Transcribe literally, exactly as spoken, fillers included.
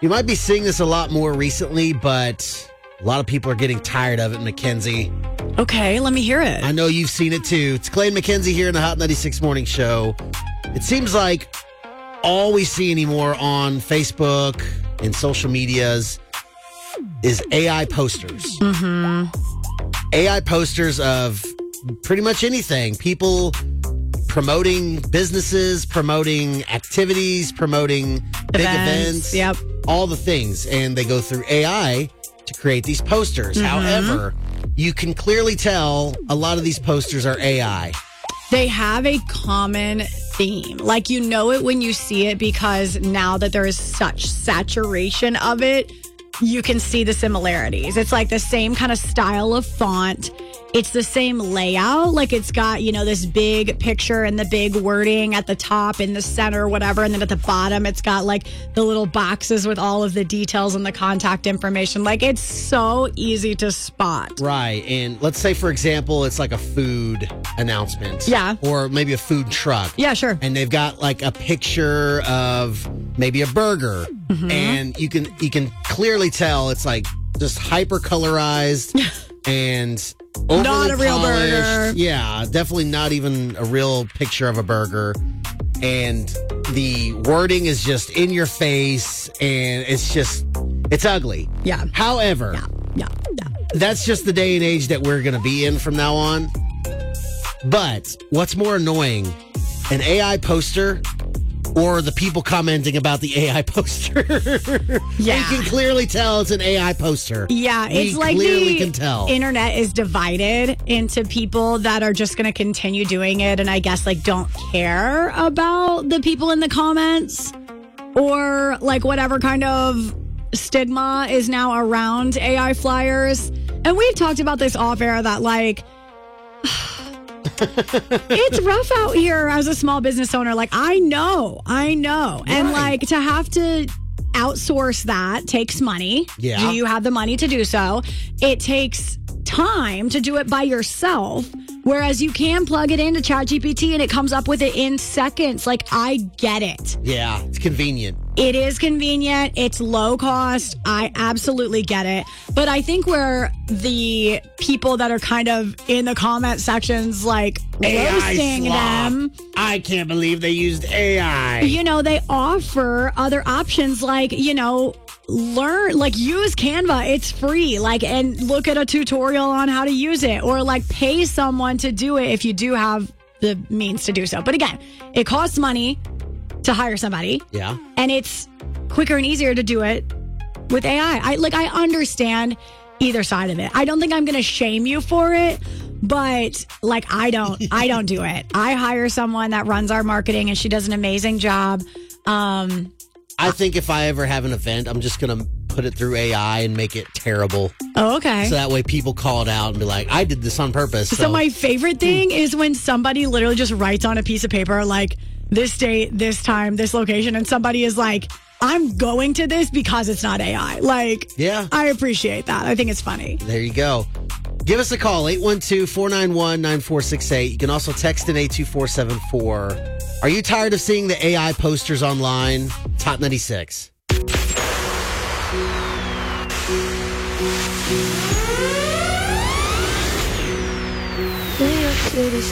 You might be seeing this a lot more recently, but a lot of people are getting tired of it, Mackenzie. Okay, let me hear it. I know you've seen it too. It's Clay and Mackenzie here in the Hot ninety-six Morning Show. It seems like all we see anymore on Facebook and social medias is A I posters. Mm-hmm. A I posters of pretty much anything. People promoting businesses, promoting activities, promoting big events, Yep. all the things. And they go through A I to create these posters. Mm-hmm. However, you can clearly tell a lot of these posters are A I. They have a common theme. Like, you know it when you see it, because now that there is such saturation of it, you can see the similarities. It's like the same kind of style of font. It's the same layout. Like, it's got, you know, this big picture and the big wording at the top, in the center, whatever. And then at the bottom, it's got like the little boxes with all of the details and the contact information. Like, it's so easy to spot. Right. And let's say, for example, it's like a food announcement. Yeah. Or maybe a food truck. Yeah, sure. And they've got like a picture of maybe a burger. Mm-hmm. And you can you can clearly tell it's like just hyper colorized and overly Not a real polished. burger. Yeah, definitely not even a real picture of a burger. And the wording is just in your face, and it's just, it's ugly. Yeah. However, Yeah, yeah, yeah. that's just the day and age that we're going to be in from now on. But what's more annoying, an A I poster or the people commenting about the A I poster? Yeah. You can clearly tell it's an A I poster. Yeah, We it's like clearly the can tell. internet is divided into people that are just going to continue doing it, and I guess like don't care about the people in the comments, or like whatever kind of stigma is now around A I flyers. And we've talked about this off air, that like it's rough out here as a small business owner. Like, I know, I know. And Right. like, to have to outsource that takes money. Yeah. Do you have the money to do so? It takes time to do it by yourself. Whereas you can plug it into ChatGPT and it comes up with it in seconds. Like, I get it. Yeah, it's convenient. It is convenient. It's low cost. I absolutely get it. But I think where the people that are kind of in the comment sections, like A I roasting sloth. them, I can't believe they used A I. you know, they offer other options like, you know, learn, like use Canva. It's free. Like, and look at a tutorial on how to use it, or like pay someone to do it if you do have the means to do so. But again, it costs money to hire somebody. Yeah. And it's quicker and easier to do it with A I. I like I understand either side of it. I don't think I'm going to shame you for it, but like I don't I don't do it. I hire someone that runs our marketing and she does an amazing job. Um I think if I ever have an event, I'm just going to put it through A I and make it terrible. oh, okay. So that way people call it out and be like, I did this on purpose. So, So my favorite thing is when somebody literally just writes on a piece of paper like this date, this time, this location, and somebody is like, I'm going to this because it's not A I. Like, yeah, I appreciate that. I think it's funny. there you go. Give us a call, eight one two, four nine one, nine four six eight. You can also text in eight two four seven four. Are you tired of seeing the A I posters online? It's Hot ninety-six. New York City